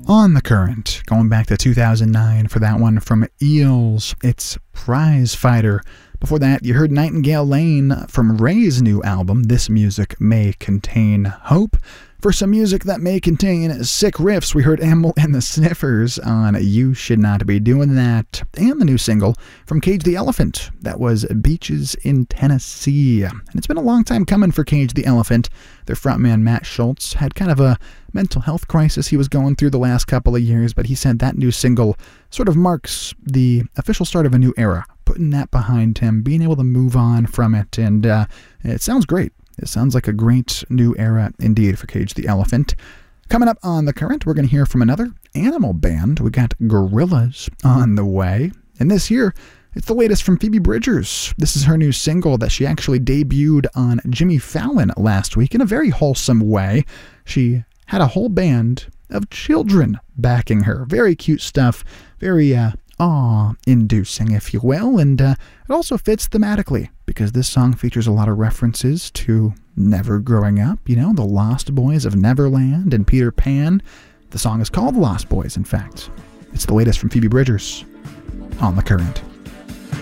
On the Current, going back to 2009 for that one from Eels, it's Prize Fighter. Before that, you heard Nightingale Lane from Ray's new album, This Music May Contain Hope. For some music that may contain sick riffs, we heard Amble and the Sniffers on You Should Not Be Doing That, and the new single from Cage the Elephant, that was Beaches in Tennessee. And it's been a long time coming for Cage the Elephant. Their frontman Matt Schultz had kind of a mental health crisis he was going through the last couple of years, but he said that new single sort of marks the official start of a new era, putting that behind him, being able to move on from it, and it sounds great. It sounds like a great new era indeed for Cage the Elephant. Coming up on The Current, we're going to hear from another animal band. We got Gorillaz on the way. And this year, it's the latest from Phoebe Bridgers. This is her new single that she actually debuted on Jimmy Fallon last week in a very wholesome way. She had a whole band of children backing her. Very cute stuff. Very awe-inducing, if you will. And it also fits thematically, because this song features a lot of references to never growing up, you know, the Lost Boys of Neverland and Peter Pan. The song is called Lost Boys, in fact. It's the latest from Phoebe Bridgers on The Current.